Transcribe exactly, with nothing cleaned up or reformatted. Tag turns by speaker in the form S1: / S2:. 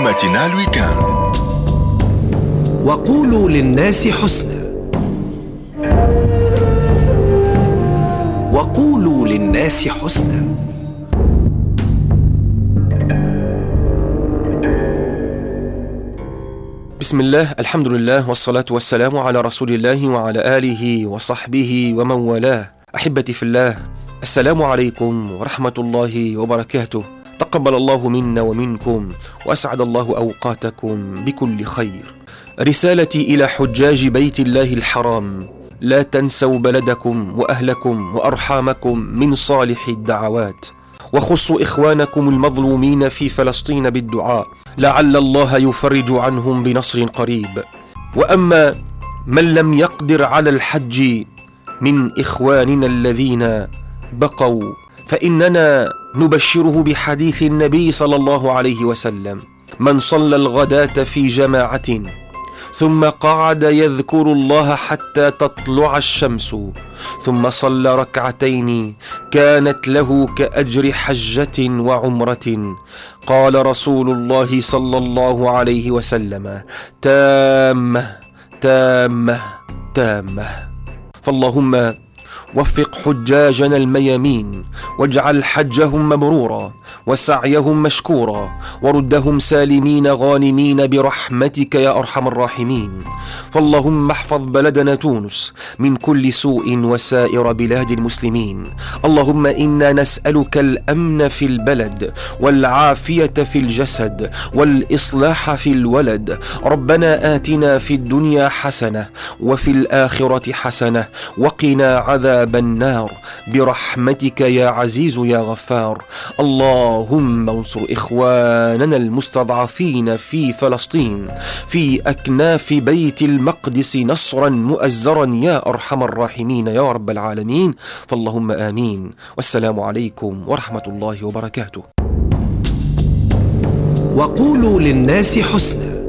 S1: ماتينال ويكاند.
S2: وقولوا للناس حسنا. وقولوا للناس حسنا.
S3: بسم الله، الحمد لله، والصلاة والسلام على رسول الله وعلى آله وصحبه ومن والاه. أحبتي في الله، السلام عليكم ورحمة الله وبركاته. تقبل الله منا ومنكم، وأسعد الله أوقاتكم بكل خير. رسالتي إلى حجاج بيت الله الحرام: لا تنسوا بلدكم وأهلكم وأرحامكم من صالح الدعوات، وخصوا إخوانكم المظلومين في فلسطين بالدعاء، لعل الله يفرج عنهم بنصر قريب. وأما من لم يقدر على الحج من إخواننا الذين بقوا، فإننا نبشره بحديث النبي صلى الله عليه وسلم: من صلى الغداة في جماعة ثم قعد يذكر الله حتى تطلع الشمس ثم صلى ركعتين كانت له كأجر حجة وعمرة. قال رسول الله صلى الله عليه وسلم: تامة تامة تامة. فاللهم وفق حجاجنا الميامين، واجعل حجهم مبرورا وسعيهم مشكورا، وردهم سالمين غانمين برحمتك يا أرحم الراحمين. فاللهم احفظ بلدنا تونس من كل سوء وسائر بلاد المسلمين. اللهم إنا نسألك الأمن في البلد، والعافية في الجسد، والإصلاح في الولد. ربنا آتنا في الدنيا حسنة وفي الآخرة حسنة وقنا عذاب النار برحمتك يا عزيز يا غفار. اللهم انصر إخواننا المستضعفين في فلسطين في أكناف بيت المقدس نصرا مؤزرا يا أرحم الراحمين يا رب العالمين. فاللهم آمين، والسلام عليكم ورحمة الله وبركاته.
S2: وقولوا للناس حسنا.